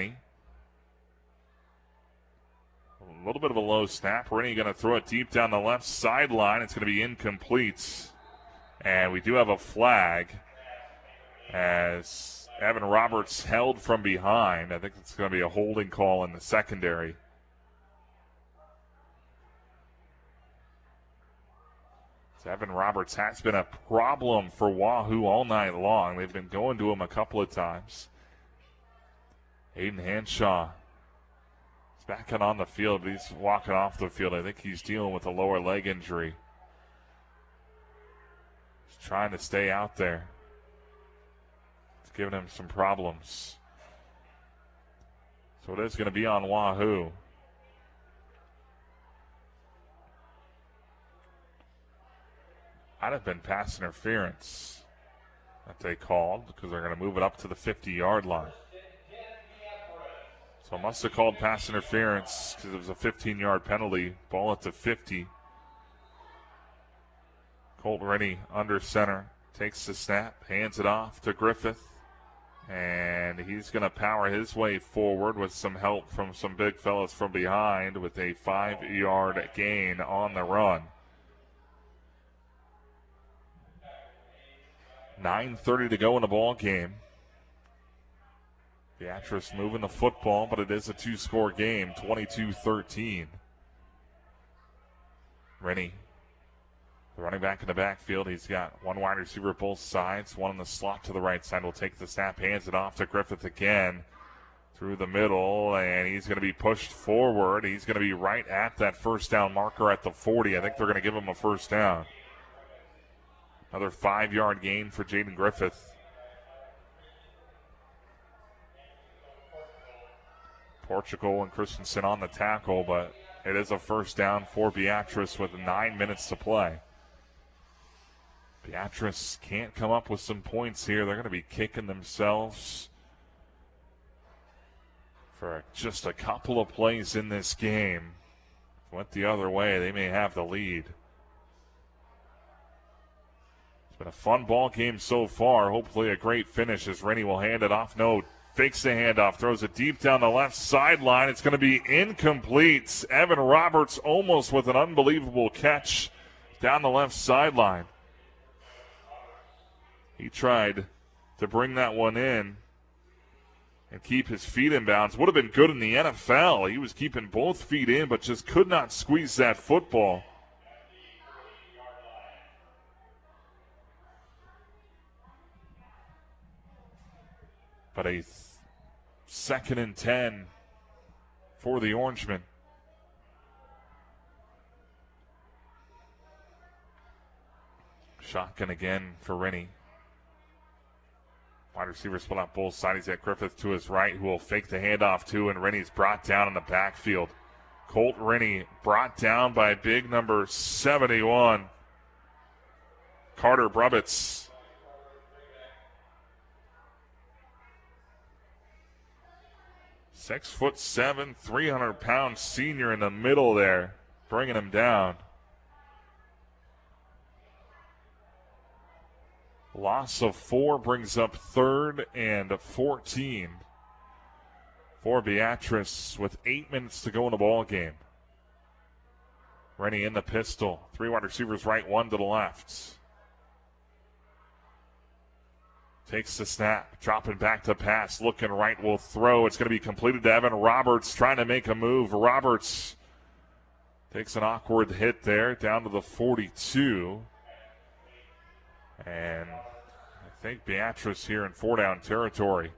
Rennie. A little bit of a low snap. Rennie going to throw it deep down the left sideline. It's going to be incomplete. And we do have a flag as Evan Roberts held from behind. I think it's going to be a holding call in the secondary. So Evan Roberts has been a problem for Wahoo all night long. They've been going to him a couple of times. Aiden Hanshaw is back on the field, but he's walking off the field. I think he's dealing with a lower leg injury. He's trying to stay out there. It's giving him some problems. So it is going to be on Wahoo. Might have been pass interference that they called because they're going to move it up to the 50-yard line. So must have called pass interference because it was a 15-yard penalty. Ball at the 50. Colt Rennie under center. Takes the snap, hands it off to Griffith. And he's going to power his way forward with some help from some big fellas from behind with a 5-yard gain on the run. 9:30 to go in the ball game. Beatrice moving the football, but it is a two-score game, 22-13. Rennie, the running back in the backfield. He's got one wide receiver at both sides, one in the slot to the right side. Will take the snap, hands it off to Griffith again through the middle, and he's going to be pushed forward. He's going to be right at that first down marker at the 40. I think they're going to give him a first down. Another 5-yard gain for Jaden Griffith. Portugal and Christensen on the tackle, but it is a first down for Beatrice with 9 minutes to play. Beatrice can't come up with some points here. They're going to be kicking themselves for just a couple of plays in this game. If it went the other way, they may have the lead. Been a fun ball game so far. Hopefully a great finish as Rennie will hand it off. No, fakes the handoff, throws it deep down the left sideline. It's going to be incomplete. Evan Roberts almost with an unbelievable catch down the left sideline. He tried to bring that one in and keep his feet in bounds. Would have been good in the NFL. He was keeping both feet in, but just could not squeeze that football. But a 2nd and 10 for the Orangemen. Shotgun again for Rennie. Wide receiver split out both sides. He's got Griffith to his right, who will fake the handoff to, and Rennie's brought down in the backfield. Colt Rennie brought down by big number 71, Carter Brubbitz. 6'7", 300-pound senior in the middle there, bringing him down. Loss of 4 brings up 3rd and 14 for Beatrice with 8 minutes to go in the ball game. Rennie in the pistol. 3 wide receivers right, 1 to the left. Takes the snap, dropping back to pass, looking right, will throw. It's going to be completed to Evan Roberts, trying to make a move. Roberts takes an awkward hit there, down to the 42. And I think Beatrice here in 4-down territory.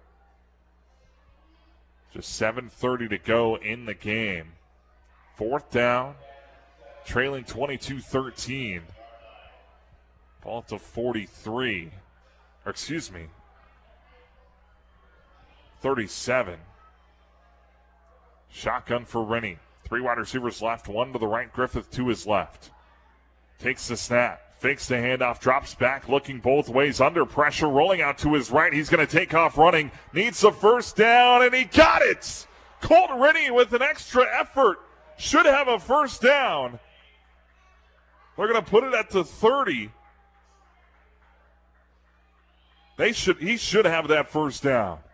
Just 7:30 to go in the game. 4th down, trailing 22-13. Ball to 43. Or excuse me, 37. Shotgun for Rennie. 3 wide receivers left, 1 to the right, Griffith to his left. Takes the snap, fakes the handoff, drops back, looking both ways, under pressure, rolling out to his right. He's going to take off running, needs a first down, and he got it! Colt Rennie with an extra effort, should have a first down. They're going to put it at the 30. He should have that first down.